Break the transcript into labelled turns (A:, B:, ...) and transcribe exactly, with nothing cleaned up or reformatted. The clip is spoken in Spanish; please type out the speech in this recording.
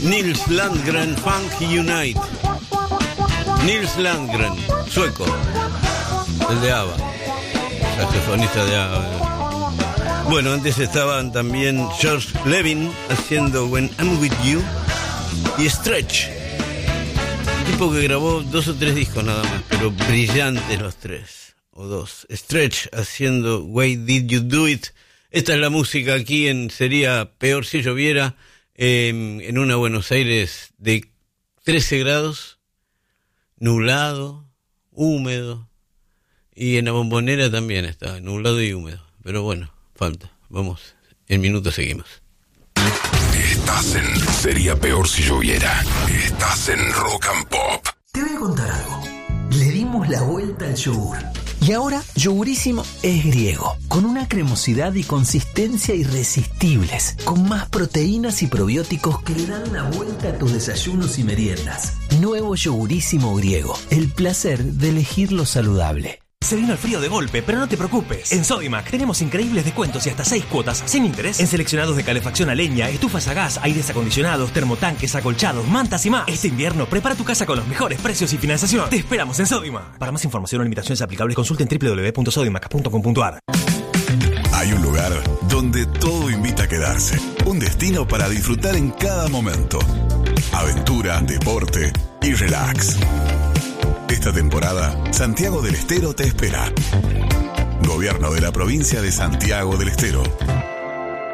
A: Nils Landgren, Funk Unite. Nils Landgren, sueco, el de ABBA, saxofonista de ABBA. Bueno, antes estaban también George Levin haciendo When I'm With You y Stretch, tipo que grabó dos o tres discos nada más, pero brillantes los tres, o dos. Stretch haciendo Why Did You Do It. Esta es la música aquí en Sería Peor Si Lloviera, eh, en una Buenos Aires de trece grados, nublado, húmedo, y en la Bombonera también está nublado y húmedo, pero bueno, falta. Vamos, en minutos seguimos.
B: Estás en Sería Peor Si Lloviera. Estás en Rock and Pop.
C: Te voy a contar algo. Le dimos la vuelta al yogur. Y ahora, Yogurísimo es griego, con una cremosidad y consistencia irresistibles, con más proteínas y probióticos que le dan la vuelta a tus desayunos y meriendas. Nuevo Yogurísimo griego, el placer de elegir lo saludable.
D: Se vino el frío de golpe, pero no te preocupes. En Sodimac tenemos increíbles descuentos y hasta seis cuotas sin interés en seleccionados de calefacción a leña, estufas a gas, aires acondicionados, termotanques, acolchados, mantas y más. Este invierno prepara tu casa con los mejores precios y financiación. Te esperamos en Sodimac. Para más información o limitaciones aplicables, consulten doble u doble u doble u punto sodimac punto com punto a r.
B: Hay un lugar donde todo invita a quedarse. Un destino para disfrutar en cada momento. Aventura, deporte y relax. Esta temporada, Santiago del Estero te espera. Gobierno de la provincia de Santiago del Estero.